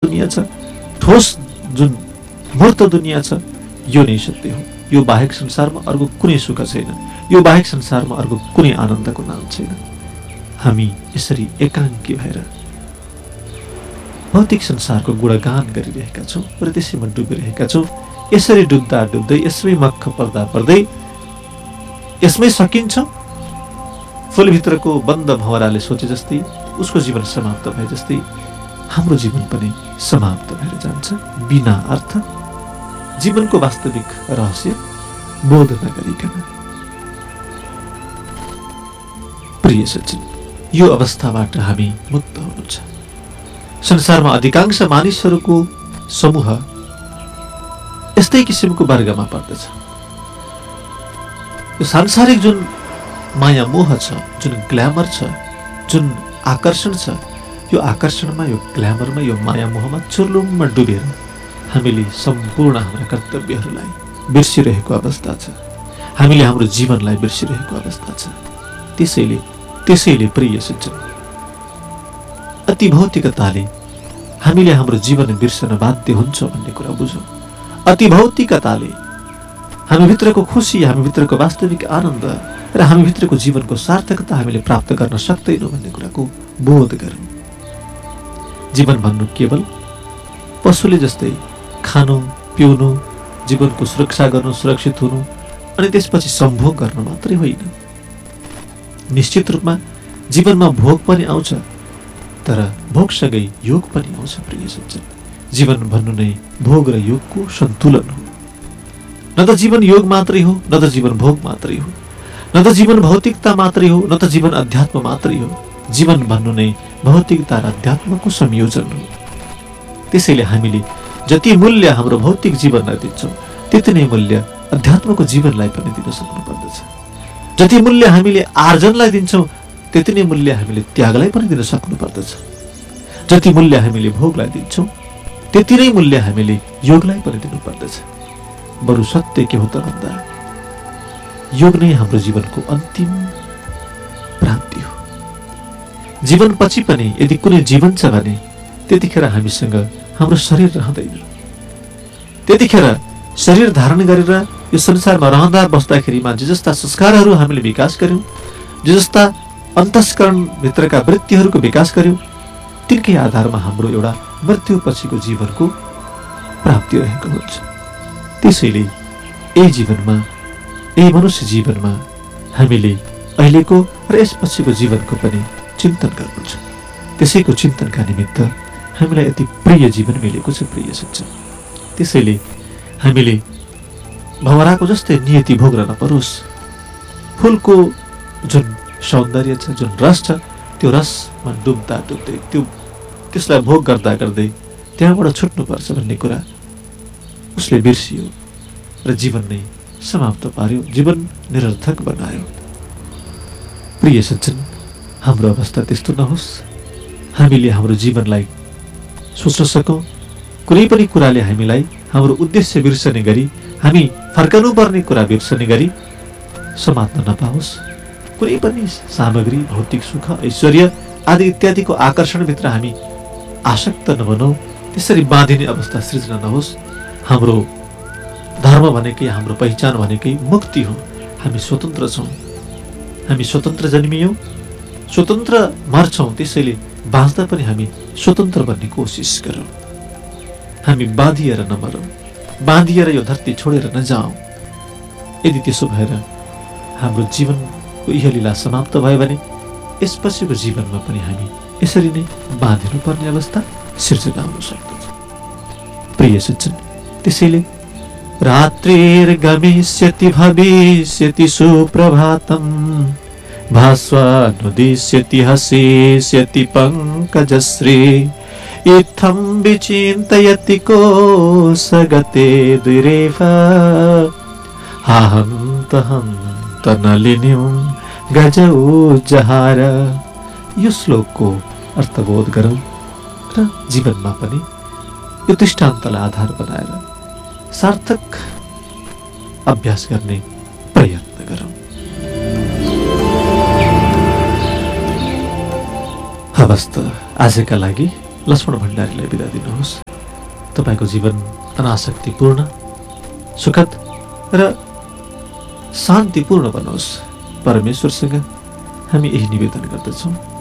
दुनियाँ छ, ठोस जुन मूर्त दुनियाँ छ, यो नै सत्य हो। यो बाहेक संसारमा अर्को कुनै सुख छैन, यो बाहेक संसारमा अर्को कुनै आनन्दको नाम छैन। हामी यसरी एकाङ्की भएर भौतिक संसारको गुणगान गरिरहेका छौँ र त्यसैमा डुबिरहेका छौँ। यसरी डुब्दा डुब्दै, यसमै मक्ख पर्दा पर्दै, यसमै सकिन्छ। फुलभित्रको बन्द भँवराले सोचे जस्तै उसको जीवन समाप्त भए जस्तै हाम्रो जीवन पनि समाप्त भएर जान्छ, बिना अर्थ, जीवनको वास्तविक रहस्य बोध नगरिकन। प्रिय सज्जन, यो अवस्थाबाट हामी मुक्त हुनु छ। संसारमा अधिकांश मानिसहरूको समूह यस्तै किसिमको वर्गमा पर्दछ। यो सांसारिक जुन माया मोह छ, जुन ग्ल्यामर छ, जुन आकर्षण छ, यो आकर्षणमा, यो ग्ल्यामरमा, यो माया मोहमा चुर्लुममा डुबेर हामीले सम्पूर्ण हाम्रा कर्तव्यहरूलाई बिर्सिरहेको अवस्था छ। हामीले हाम्रो जीवनलाई बिर्सिरहेको अवस्था छ। त्यसैले प्रिय सज्जन, अति भौतिकताले हामीले हाम्रो जीवन बिर्सन बाध्य हुन्छ भन्ने कुरा बुझौँ। अति भौतिकताले हामीभित्रको खुसी, हामीभित्रको वास्तविक आनन्द र हामीभित्रको जीवनको सार्थकता हामीले प्राप्त गर्न सक्दैनौँ भन्ने कुराको बोध गरौँ। जीवन भन्नु केवल पशुले जस्तै खानु, पिउनु, जीवनको सुरक्षा गर्नु, सुरक्षित हुनु अनि त्यसपछि सम्भोग गर्नु मात्रै होइन। निश्चित रूपमा जीवनमा भोग पनि आउँछ, तर भोगसँगै योग पनि आउँछ। प्रिय सज्जन, जीवन भन्नु नै भोग र योगको सन्तुलन हो। न त जीवन योग मात्रै हो, न त जीवन भोग मात्रै हो, न त जीवन भौतिकता मात्रै हो, न त जीवन अध्यात्म मात्रै हो। जीवन भन्नु नै भौतिकता र अध्यात्मको संयोजन हो। त्यसैले हामीले जति मूल्य हाम्रो भौतिक जीवनलाई दिन्छौँ, त्यति नै मूल्य अध्यात्मको जीवनलाई पनि दिन सक्नुपर्दछ। जति मूल्य हामीले आर्जनलाई दिन्छौँ, त्यति नै मूल्य हामीले त्यागलाई पनि दिन सक्नुपर्दछ। जति मूल्य हामीले भोगलाई दिन्छौँ, त्यति नै मूल्य हामीले योगलाई पनि दिनुपर्दछ। बरु सत्य के हो त भन्दा योग नै हाम्रो जीवनको अन्तिम प्राप्ति हो। जीवन पछि पनि यदि कुनै जीवन छ भने त्यतिखेर हामीसँग हाम्रो शरीर रहँदैन। त्यतिखेर शरीर धारण गरेर यो संसारमा रहँदा बस्दाखेरिमा जे जस्ता संस्कारहरू हामीले विकास गर्यौँ, जे जस्ता अन्तस्करणभित्रका वृत्तिहरूको विकास गर्यौँ, तिनकै आधारमा हाम्रो एउटा मृत्यु पछिको जीवनको प्राप्ति रहेको हुन्छ। त्यसैले यही जीवनमा, यही मनुष्य जीवनमा हामीले अहिलेको र यसपछिको जीवनको पनि चिन्तन गर्नु छ। त्यसैको चिन्तनका निमित्त हामीलाई यति प्रिय जीवन मिलेको छ। प्रिय सज्जन, त्यसैले हामीले भँवराको जस्तै नियति भोग्न नपरोस्। फुलको जुन सौन्दर्य छ, जुन रस छ, त्यो रसमा डुब्दा डुब्दै, त्यसलाई भोग गर्दा गर्दै त्यहाँबाट छुट्नुपर्छ भन्ने कुरा उसले बिर्सियो र जीवन नै समाप्त पार्यो, जीवन निरर्थक बनायो। प्रिय सज्जन, हाम्रो अवस्था त्यस्तो नहोस्। हामीले हाम्रो जीवनलाई सोच्न सकौँ, कुनै पनि कुराले हामीलाई हाम्रो उद्देश्य बिर्सने गरी, हामी फर्कनुपर्ने कुरा बिर्सने गरी समात्न नपाओस्। कुनै पनि सामग्री, भौतिक सुख, ऐश्वर्य आदि इत्यादिको आकर्षणभित्र हामी आसक्त नबनौँ। त्यसरी बाँधिने अवस्था सृजना नहोस्। हाम्रो धर्म भनेकै, हाम्रो पहिचान भनेकै मुक्ति हो। हामी स्वतन्त्र छौँ, हामी स्वतन्त्र जन्मियौँ, स्वतन्त्र मर्छौँ। त्यसैले बाँच्दा पनि हामी स्वतन्त्र बन्ने कोसिस गरौँ। हामी बाँधिएर नमरौँ, बाँधिएर यो धरती छोडेर नजाउँ। यदि त्यसो भएर हाम्रो जीवनको इहलीला समाप्त भयो भने यसपछिको जीवनमा पनि हामी यसरी नै बाँधिनुपर्ने अवस्था सिर्जना हुन सक्दछ। प्रिय सज्जन, त्यसैले रात्रिर्गमिष्यति भविष्यति सुप्रभातम् भास्वानुदिश्यति हसिष्यति पङ्कजश्री इत्थं विचिन्तयति कोशगते दुरेव हाहन्त हन्त नलिनीं गजौ जहार। यो श्लोकको अर्थबोध गरौँ र जीवनमा पनि यो दृष्टान्तलाई आधार बनाएर सार्थक अभ्यास गर्ने प्रयत्न गरौँ। हवस् त आजका लागि लक्ष्मण भण्डारीलाई बिदा दिनुहोस्। तपाईँको जीवन अनासक्तिपूर्ण, सुखद र शान्तिपूर्ण बनोस्। परमेश्वरसँग हामी यही निवेदन गर्दछौँ।